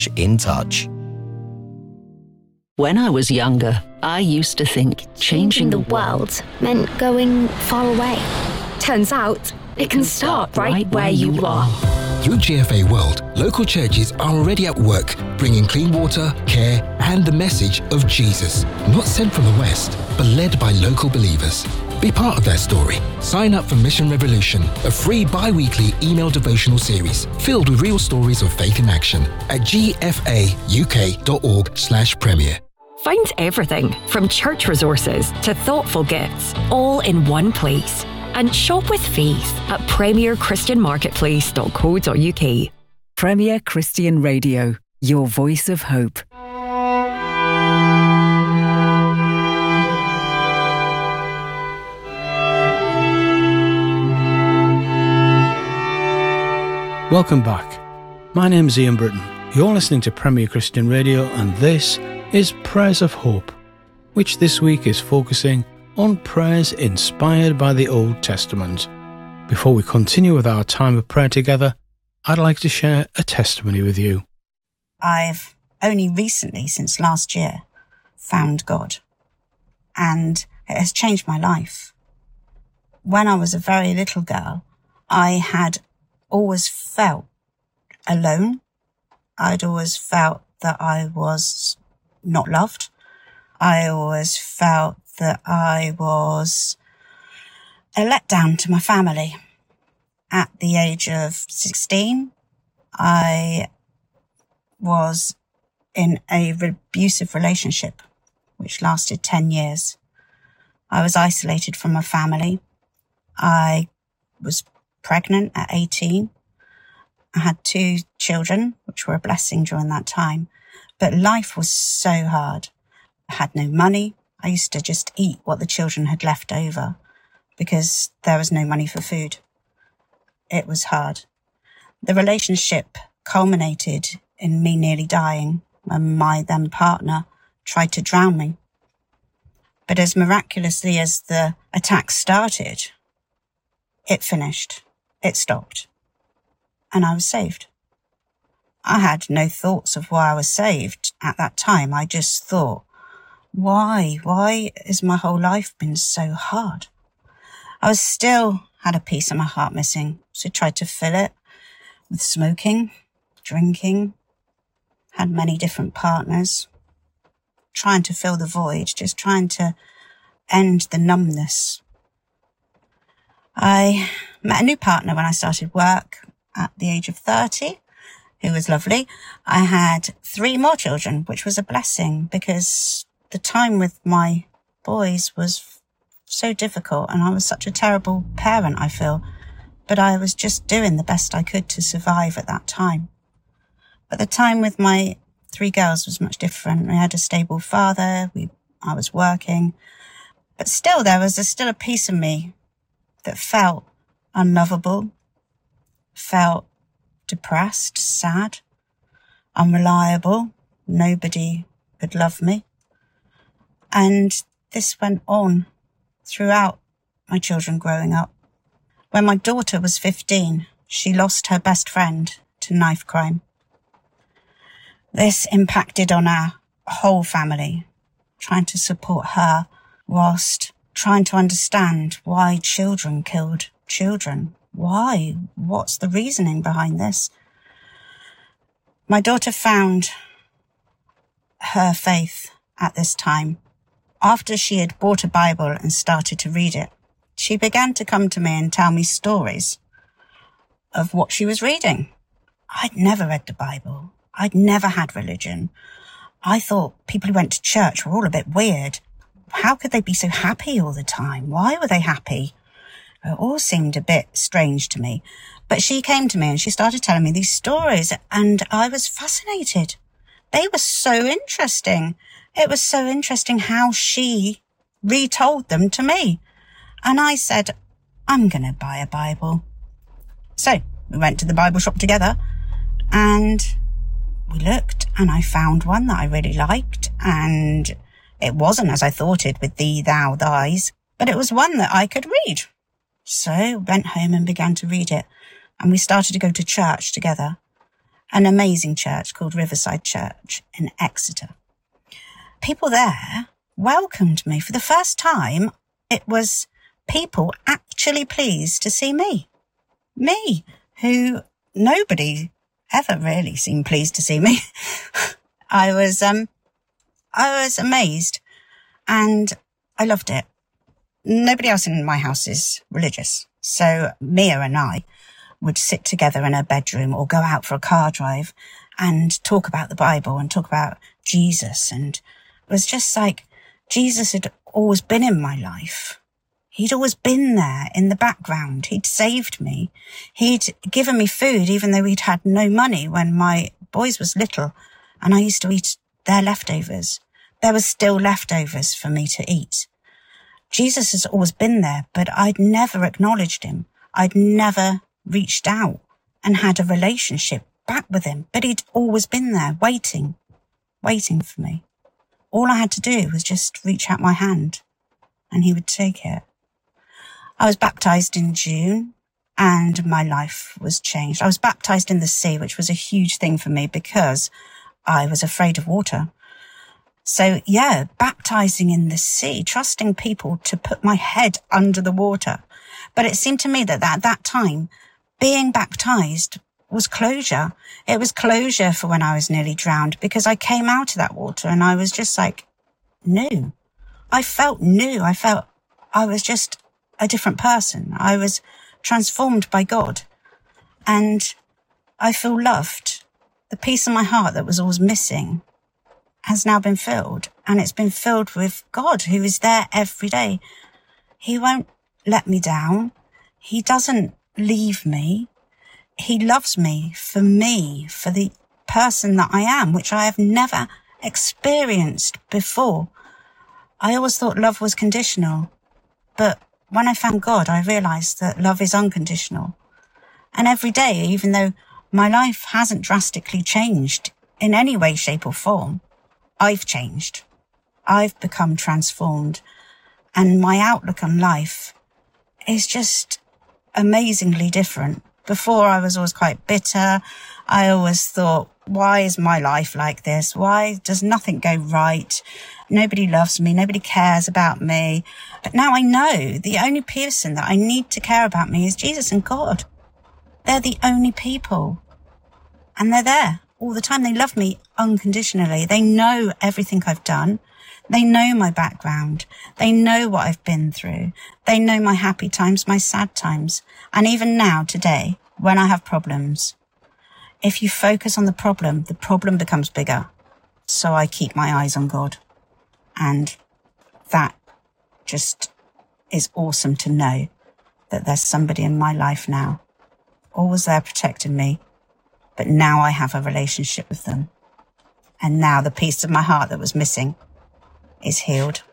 in touch. When I was younger, I used to think changing the world meant going far away. Turns out, it can start right where you are. Through GFA World, local churches are already at work, bringing clean water, care, and the message of Jesus. Not sent from the West, but led by local believers. Be part of their story. Sign up for Mission Revolution, a free bi-weekly email devotional series filled with real stories of faith in action at gfauk.org/premier. Find everything from church resources to thoughtful gifts, all in one place. And shop with faith at premierchristianmarketplace.co.uk. Premier Christian Radio, your voice of hope. Welcome back. My name's Ian Britton. You're listening to Premier Christian Radio, and this is Prayers of Hope, which this week is focusing on prayers inspired by the Old Testament. Before we continue with our time of prayer together, I'd like to share a testimony with you. I've only recently, since last year, found God, and it has changed my life. When I was a very little girl, I had always felt alone. I'd always felt that I was not loved. I always felt that I was a letdown to my family. At the age of 16, I was in an abusive relationship, which lasted 10 years. I was isolated from my family. I was pregnant at 18. I had 2 children, which were a blessing during that time. But life was so hard. I had no money. I used to just eat what the children had left over because there was no money for food. It was hard. The relationship culminated in me nearly dying when my then partner tried to drown me. But as miraculously as the attack started, it finished. It stopped. And I was saved. I had no thoughts of why I was saved at that time. I just thought, why has my whole life been so hard? I was still had a piece of my heart missing, so tried to fill it with smoking, drinking, had many different partners, trying to fill the void, just trying to end the numbness. I met a new partner when I started work at the age of 30, who was lovely. I had 3 more children, which was a blessing because the time with my boys was so difficult and I was such a terrible parent, I feel. But I was just doing the best I could to survive at that time. But the time with my 3 girls was much different. I had a stable father. I was working. But still, there was still a piece of me that felt unlovable, felt depressed, sad, unreliable. Nobody could love me. And this went on throughout my children growing up. When my daughter was 15, she lost her best friend to knife crime. This impacted on our whole family, trying to support her whilst trying to understand why children killed children. Why? What's the reasoning behind this? My daughter found her faith at this time. After she had bought a Bible and started to read it, she began to come to me and tell me stories of what she was reading. I'd never read the Bible. I'd never had religion. I thought people who went to church were all a bit weird. How could they be so happy all the time? Why were they happy? It all seemed a bit strange to me. But she came to me and she started telling me these stories and I was fascinated. They were so interesting. It was so interesting how she retold them to me. And I said, I'm going to buy a Bible. So we went to the Bible shop together and we looked and I found one that I really liked. And it wasn't as I thought it with thee, thou, thys, but it was one that I could read. So went home and began to read it. And we started to go to church together. an amazing church called Riverside Church in Exeter. People there welcomed me. For the first time, it was people actually pleased to see me. Me, who nobody ever really seemed pleased to see me. I was amazed, and I loved it. Nobody else in my house is religious. So Mia and I would sit together in her bedroom or go out for a car drive and talk about the Bible and talk about Jesus. And it was just like Jesus had always been in my life. He'd always been there in the background. He'd saved me. He'd given me food, even though we'd had no money when my boys was little, and I used to eat their leftovers. There was still leftovers for me to eat. Jesus has always been there, but I'd never acknowledged him. I'd never reached out and had a relationship back with him, but he'd always been there, waiting for me. All I had to do was just reach out my hand and he would take it. I was baptized in June and my life was changed. I was baptized in the sea, which was a huge thing for me because I was afraid of water. So yeah, baptizing in the sea, trusting people to put my head under the water. But it seemed to me that at that time, being baptized was closure. It was closure for when I was nearly drowned, because I came out of that water and I was just like new. I felt new. I felt I was just a different person. I was transformed by God and I feel loved. The peace in my heart that was always missing has now been filled, and it's been filled with God, who is there every day. He won't let me down. He doesn't leave me. He loves me, for the person that I am, which I have never experienced before. I always thought love was conditional, but when I found God, I realized that love is unconditional. And every day, even though my life hasn't drastically changed in any way, shape or form, I've changed. I've become transformed. And my outlook on life is just amazingly different. Before, I was always quite bitter. I always thought, why is my life like this? Why does nothing go right? Nobody loves me. Nobody cares about me. But now I know the only person that I need to care about me is Jesus and God. They're the only people. And they're there all the time. They love me unconditionally. They know everything I've done. They know my background. They know what I've been through. They know my happy times, my sad times. And even now, today, when I have problems, if you focus on the problem becomes bigger. So I keep my eyes on God. And that just is awesome to know that there's somebody in my life now, always there protecting me. But now I have a relationship with them. And now the piece of my heart that was missing is healed.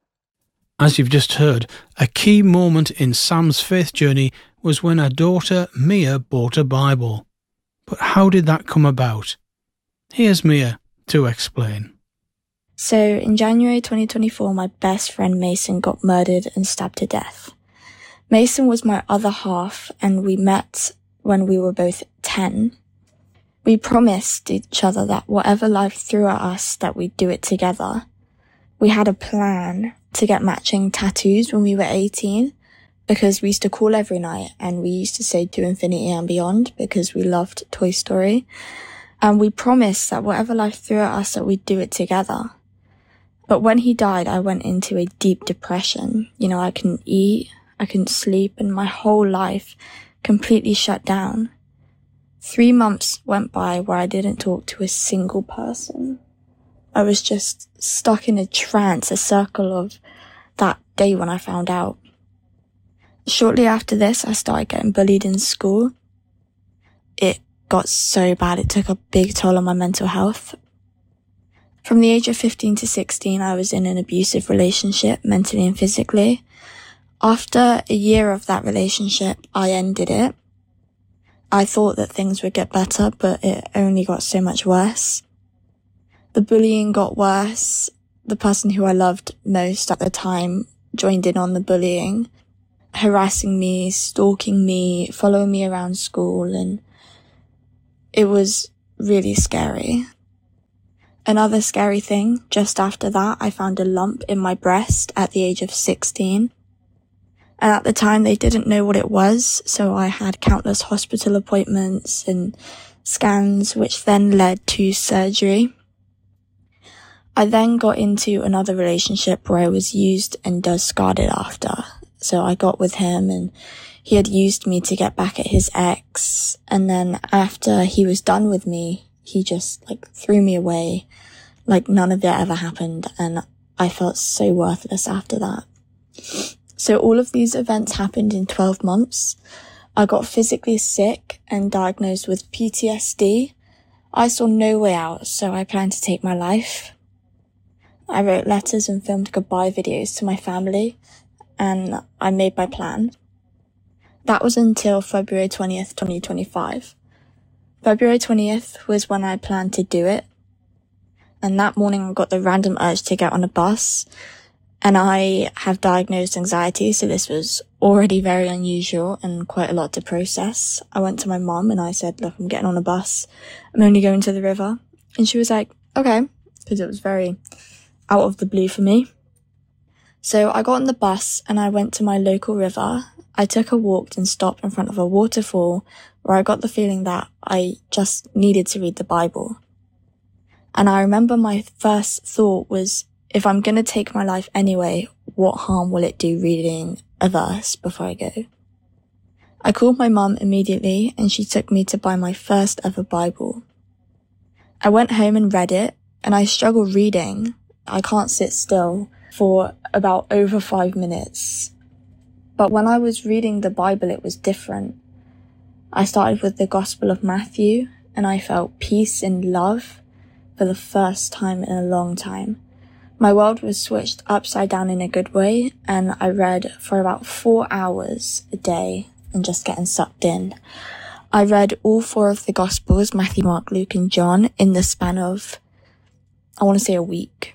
As you've just heard, a key moment in Sam's faith journey was when her daughter Mia bought a Bible. But how did that come about? Here's Mia to explain. So in January 2024, my best friend Mason got murdered and stabbed to death. Mason was my other half, and we met when we were both 10. We promised each other that whatever life threw at us, that we'd do it together. We had a plan to get matching tattoos when we were 18, because we used to call every night and we used to say to infinity and beyond because we loved Toy Story. And we promised that whatever life threw at us, that we'd do it together. But when he died, I went into a deep depression. You know, I couldn't eat, I couldn't sleep, and my whole life completely shut down. 3 months went by where I didn't talk to a single person. I was just stuck in a trance, a circle of that day when I found out. Shortly after this, I started getting bullied in school. It got so bad, it took a big toll on my mental health. From the age of 15 to 16, I was in an abusive relationship, mentally and physically. After a year of that relationship, I ended it. I thought that things would get better, but it only got so much worse. The bullying got worse. The person who I loved most at the time joined in on the bullying, harassing me, stalking me, following me around school, and it was really scary. Another scary thing, just after that, I found a lump in my breast at the age of 16. And at the time, they didn't know what it was, so I had countless hospital appointments and scans, which then led to surgery. I then got into another relationship where I was used and discarded after. So I got with him and he had used me to get back at his ex. And then after he was done with me, he just threw me away like none of it ever happened. And I felt so worthless after that. So all of these events happened in 12 months. I got physically sick and diagnosed with PTSD. I saw no way out, so I planned to take my life. I wrote letters and filmed goodbye videos to my family, and I made my plan. That was until February 20th, 2025. February 20th was when I planned to do it. And that morning I got the random urge to get on a bus. And I have diagnosed anxiety, so this was already very unusual and quite a lot to process. I went to my mum and I said, look, I'm getting on a bus. I'm only going to the river. And she was like, okay, because it was very out of the blue for me. So I got on the bus and I went to my local river. I took a walk and stopped in front of a waterfall where I got the feeling that I just needed to read the Bible. And I remember my first thought was, if I'm going to take my life anyway, what harm will it do reading a verse before I go? I called my mum immediately and she took me to buy my first ever Bible. I went home and read it and I struggled reading. I can't sit still for about over 5 minutes. But when I was reading the Bible, it was different. I started with the Gospel of Matthew and I felt peace and love for the first time in a long time. My world was switched upside down in a good way, and I read for about 4 hours a day and just getting sucked in. I read all 4 of the Gospels, Matthew, Mark, Luke, and John, in the span of, I want to say, a week.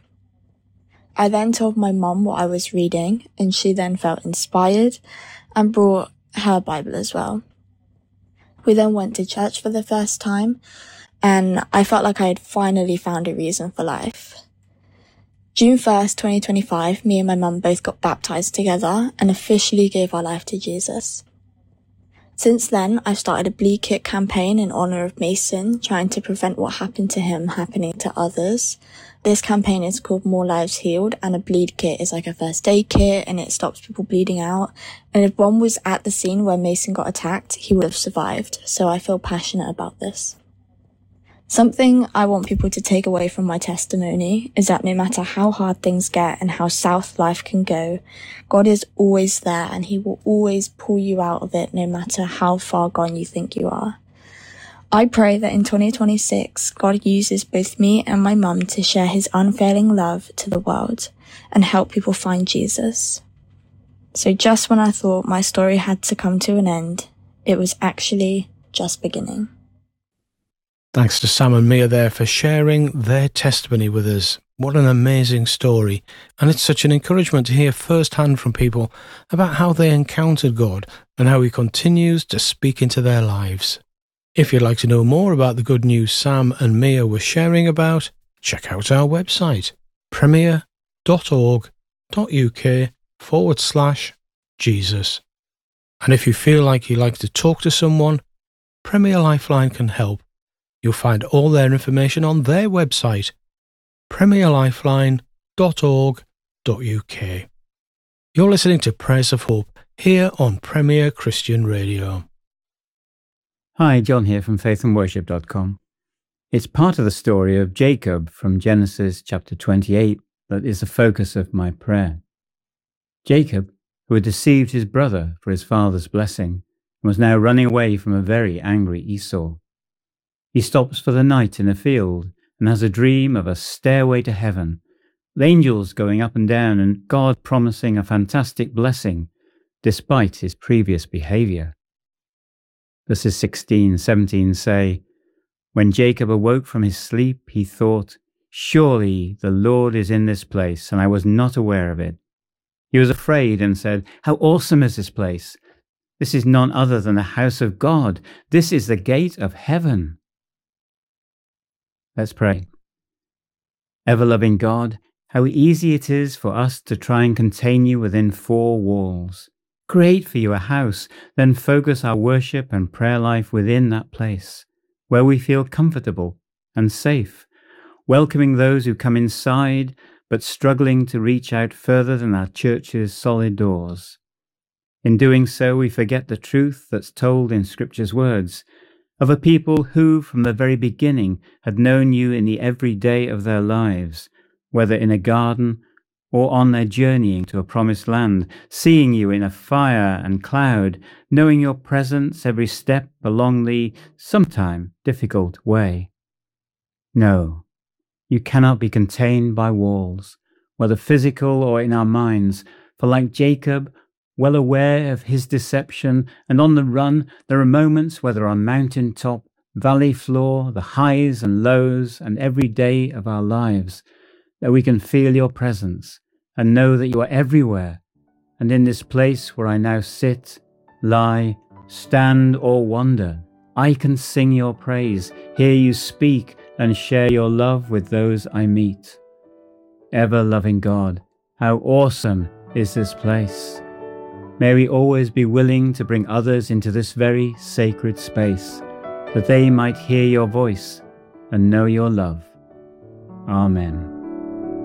I then told my mum what I was reading, and she then felt inspired and brought her Bible as well. We then went to church for the first time, and I felt like I had finally found a reason for life. June 1st, 2025, me and my mum both got baptized together and officially gave our life to Jesus. Since then, I've started a Bleed Kit campaign in honor of Mason, trying to prevent what happened to him happening to others. This campaign is called More Lives Healed, and a Bleed Kit is like a first aid kit and it stops people bleeding out. And if one was at the scene where Mason got attacked, he would have survived. So I feel passionate about this. Something I want people to take away from my testimony is that no matter how hard things get and how south life can go, God is always there and he will always pull you out of it no matter how far gone you think you are. I pray that in 2026, God uses both me and my mum to share his unfailing love to the world and help people find Jesus. So just when I thought my story had to come to an end, it was actually just beginning. Thanks to Sam and Mia there for sharing their testimony with us. What an amazing story. And it's such an encouragement to hear firsthand from people about how they encountered God and how he continues to speak into their lives. If you'd like to know more about the good news Sam and Mia were sharing about, check out our website, premier.org.uk/Jesus. And if you feel like you'd like to talk to someone, Premier Lifeline can help. You'll find all their information on their website, premierlifeline.org.uk. You're listening to Prayers of Hope here on Premier Christian Radio. Hi, John here from faithandworship.com. It's part of the story of Jacob from Genesis chapter 28 that is the focus of my prayer. Jacob, who had deceived his brother for his father's blessing, was now running away from a very angry Esau. He stops for the night in a field and has a dream of a stairway to heaven, with angels going up and down and God promising a fantastic blessing despite his previous behavior. Verses 16-17 say, When Jacob awoke from his sleep, he thought, Surely the Lord is in this place, and I was not aware of it. He was afraid and said, How awesome is this place! This is none other than the house of God. This is the gate of heaven. Let's pray. Ever-loving God, how easy it is for us to try and contain you within four walls. Create for you a house, then focus our worship and prayer life within that place, where we feel comfortable and safe, welcoming those who come inside, but struggling to reach out further than our church's solid doors. In doing so, we forget the truth that's told in Scripture's words of a people who, from the very beginning, had known you in the everyday of their lives, whether in a garden or on their journeying to a promised land, seeing you in a fire and cloud, knowing your presence every step along the, sometime, difficult way. No, you cannot be contained by walls, whether physical or in our minds, for like Jacob, well aware of his deception and on the run, there are moments, whether on mountain top, valley floor, the highs and lows and every day of our lives, that we can feel your presence and know that you are everywhere. And in this place where I now sit, lie, stand or wander, I can sing your praise, hear you speak and share your love with those I meet. Ever-loving God, how awesome is this place. May we always be willing to bring others into this very sacred space, that they might hear your voice and know your love. Amen.